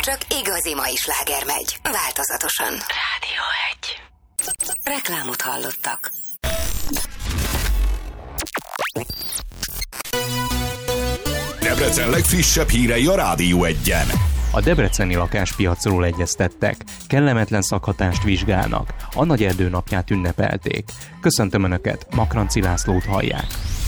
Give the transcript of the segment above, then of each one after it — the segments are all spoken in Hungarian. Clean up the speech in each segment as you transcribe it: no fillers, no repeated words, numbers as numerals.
csak igazi mai sláger megy. Változatosan. Rádió 1. Reklámot hallottak. Debrecen legfrissebb hírei a Rádió 1-en. A debreceni lakáspiacról egyeztettek, kellemetlen szakhatást vizsgálnak, a Nagyerdő napját ünnepelték. Köszöntöm Önöket, Makranci Lászlót hallják.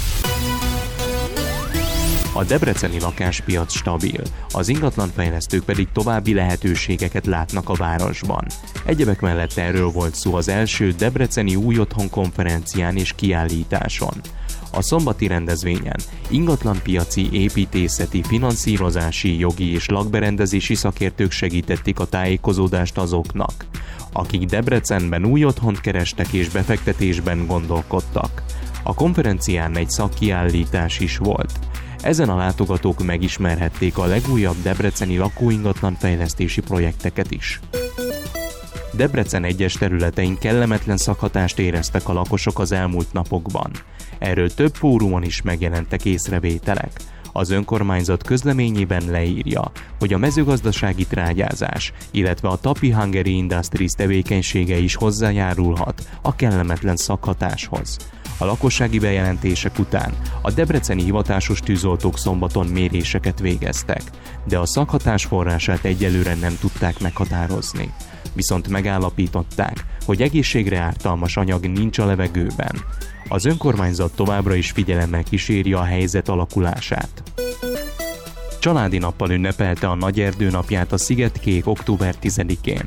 A debreceni lakáspiac stabil, az ingatlanfejlesztők pedig további lehetőségeket látnak a városban. Egyebek mellett erről volt szó az első debreceni új otthon konferencián és kiállításon. A szombati rendezvényen ingatlanpiaci, építészeti, finanszírozási, jogi és lakberendezési szakértők segítették a tájékozódást azoknak, akik Debrecenben új otthont kerestek és befektetésben gondolkodtak. A konferencián egy szakkiállítás is volt. Ezen a látogatók megismerhették a legújabb debreceni lakóingatlan fejlesztési projekteket is. Debrecen egyes területein kellemetlen szakhatást éreztek a lakosok az elmúlt napokban. Erről több fórumon is megjelentek észrevételek. Az önkormányzat közleményében leírja, hogy a mezőgazdasági trágyázás, illetve a Tapi Hungary Industries tevékenysége is hozzájárulhat a kellemetlen szakhatáshoz. A lakossági bejelentések után a debreceni hivatásos tűzoltók szombaton méréseket végeztek, de a szakhatás forrását egyelőre nem tudták meghatározni. Viszont megállapították, hogy egészségre ártalmas anyag nincs a levegőben. Az önkormányzat továbbra is figyelemmel kíséri a helyzet alakulását. Családi nappal ünnepelte a Nagyerdő napját a Szigetkék október 10-én.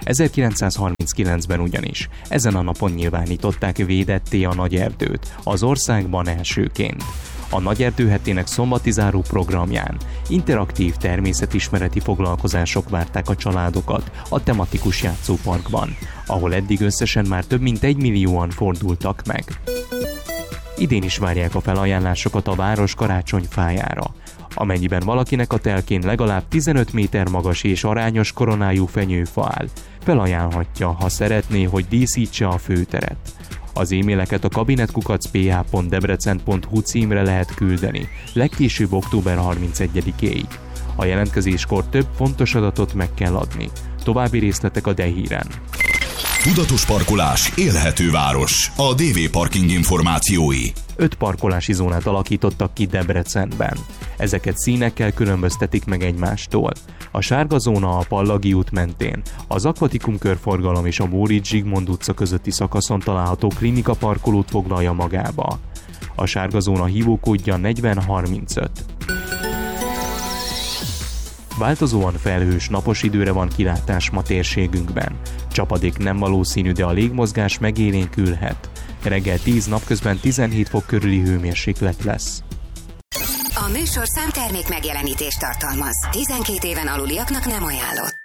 1939-ben ugyanis ezen a napon nyilvánították védetté a Nagyerdőt, az országban elsőként. A Nagyerdő hetének szombati záró programján interaktív természetismereti foglalkozások várták a családokat a tematikus játszóparkban, ahol eddig összesen már több mint 1 millióan fordultak meg. Idén is várják a felajánlásokat a város karácsonyfájára. Amennyiben valakinek a telkén legalább 15 méter magas és arányos koronájú fenyőfa áll, felajánlhatja, ha szeretné, hogy díszítse a főteret. Az e-maileket a kabinetkukacph.debrecen.hu címre lehet küldeni, legkésőbb október 31-éig. A jelentkezéskor több fontos adatot meg kell adni. További részletek a D-híren. Tudatos parkolás, élhető város. A DV Parking információi. 5 parkolási zónát alakítottak ki Debrecenben. Ezeket színekkel különböztetik meg egymástól. A sárga zóna a Pallagi út mentén, az Akvatikum körforgalom és a Móricz Zsigmond utca közötti szakaszon található klinika parkolót foglalja magába. A sárga zóna hívókódja 4035. Változóan felhős, napos időre van kilátás ma térségünkben. Csapadék nem valószínű, de a légmozgás megélénkülhet. Reggel 10, napközben 17 fok körüli hőmérséklet lesz. A műsor számtermék megjelenítést tartalmaz. 12 éven aluliaknak nem ajánlott.